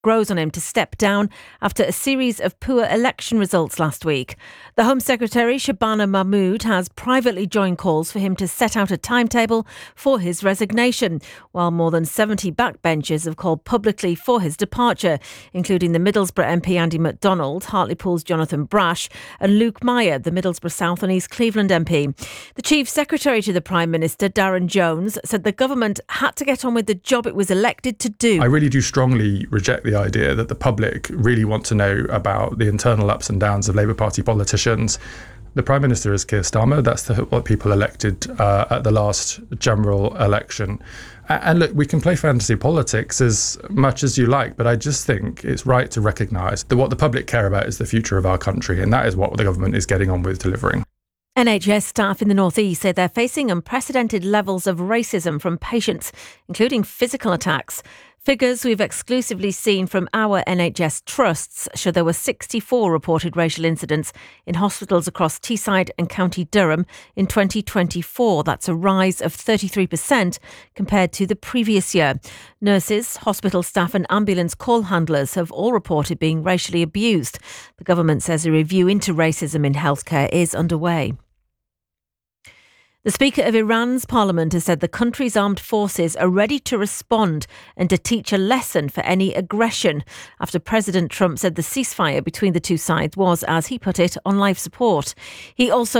grows on him to step down after a series of poor election results last week. The Home Secretary, Shabana Mahmood, has privately joined calls for him to set out a timetable for his resignation, while more than 70 backbenchers have called publicly for his departure, including the Middlesbrough MP Andy MacDonald, Hartlepool's Jonathan Brash and Luke Meyer, the Middlesbrough South and East Cleveland MP. The Chief Secretary to the Prime Minister, Darren Jones, said the government had to get on with the job it was elected to do. I really do strongly reject the idea that the public really want to know about the internal ups and downs of Labour Party politicians. The Prime Minister is Keir Starmer. That's what people elected at the last general election. And look, we can play fantasy politics as much as you like, but I just think it's right to recognise that what the public care about is the future of our country, and that is what the government is getting on with delivering. NHS staff in the North East say they're facing unprecedented levels of racism from patients, including physical attacks. Figures we've exclusively seen from our NHS trusts show there were 64 reported racial incidents in hospitals across Teesside and County Durham in 2024. That's a rise of 33% compared to the previous year. Nurses, hospital staff and ambulance call handlers have all reported being racially abused. The government says a review into racism in healthcare is underway. The Speaker of Iran's parliament has said the country's armed forces are ready to respond and to teach a lesson for any aggression after President Trump said the ceasefire between the two sides was, as he put it, on life support. He also